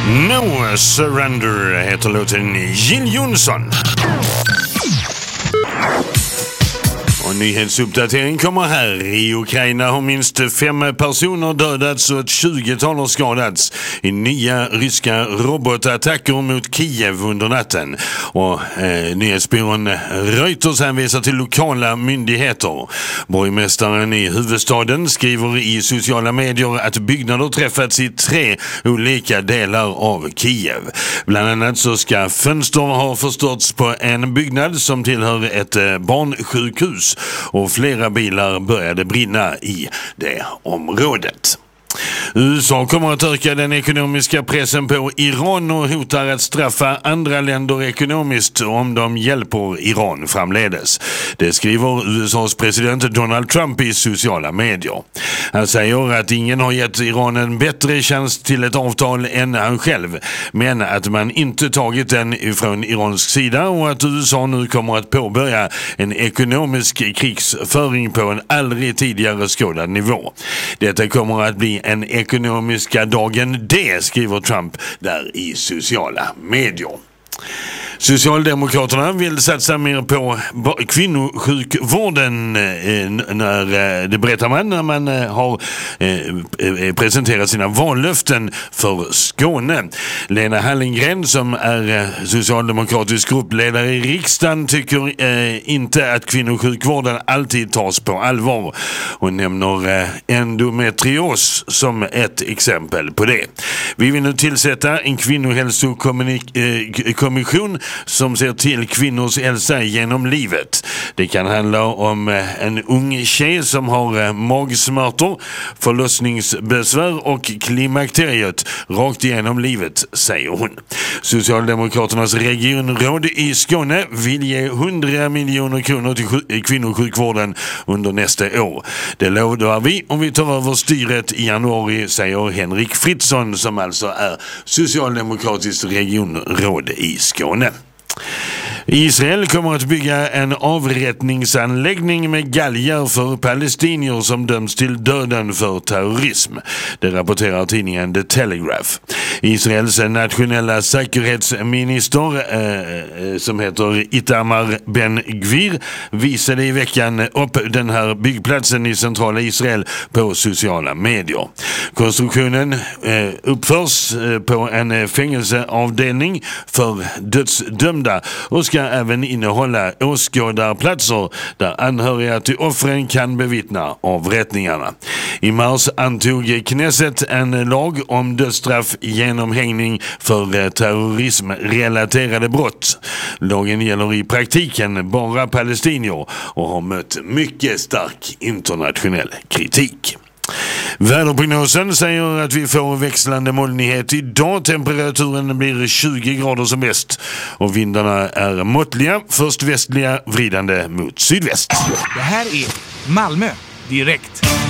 No Surrender heter låten Jill Johnson. Och nyhetsuppdatering kommer här. I Ukraina har minst 5 personer dödats och ett 20-tal har skadats i nya ryska robotattacker mot Kiev under natten. Och nyhetsbyrån Reuters hänvisar till lokala myndigheter. Borgmästaren i huvudstaden skriver i sociala medier att byggnader träffats i 3 olika delar av Kiev. Bland annat så ska fönster ha förstörts på en byggnad som tillhör ett barnsjukhus. Och flera bilar började brinna i det området. USA kommer att öka den ekonomiska pressen på Iran och hotar att straffa andra länder ekonomiskt om de hjälper Iran framledes. Det skriver USAs president Donald Trump i sociala medier. Han säger att ingen har gett Iran en bättre chans till ett avtal än han själv, men att man inte tagit den ifrån iransk sida och att USA nu kommer att påbörja en ekonomisk krigsföring på en aldrig tidigare skådad nivå. Detta kommer att bli en ekonomiska dagen D, skriver Trump där i sociala medier. Socialdemokraterna vill satsa mer på kvinnosjukvården när det berättar man när man har presenterat sina vallöften för Skåne. Lena Hallengren, som är socialdemokratisk gruppledare i riksdagen, tycker inte att kvinnosjukvården alltid tas på allvar och nämner endometrios som ett exempel på det. Vi vill nu tillsätta en kvinnohälsokommission som ser till kvinnors hälsa genom livet. Det kan handla om en ung tjej som har magsmärtor, förlossningsbesvär och klimakteriet rakt igenom livet, säger hon. Socialdemokraternas regionråd i Skåne vill ge 100 miljoner kronor till kvinnosjukvården under nästa år. Det lovar vi om vi tar över styret i januari, säger Henrik Fritzson, som alltså är socialdemokratiskt regionråd i Skåne. Israel kommer att bygga en avrättningsanläggning med galgar för palestinier som döms till döden för terrorism. Det rapporterar tidningen The Telegraph. Israels nationella säkerhetsminister som heter Itamar Ben-Gvir visade i veckan upp den här byggplatsen i centrala Israel på sociala medier. Konstruktionen uppförs på en fängelseavdelning för dödsdömda och ska även innehålla åskådarplatser där anhöriga till offren kan bevittna avrättningarna. I mars antog Knesset en lag om dödsstraff genom hängning för terrorismrelaterade brott. Lagen gäller i praktiken bara palestinier och har mött mycket stark internationell kritik. Väderprognosen säger att vi får växlande molnighet idag. Temperaturen blir 20 grader som mest och vindarna är måttliga, först västliga, vridande mot sydväst. Det här är Malmö direkt.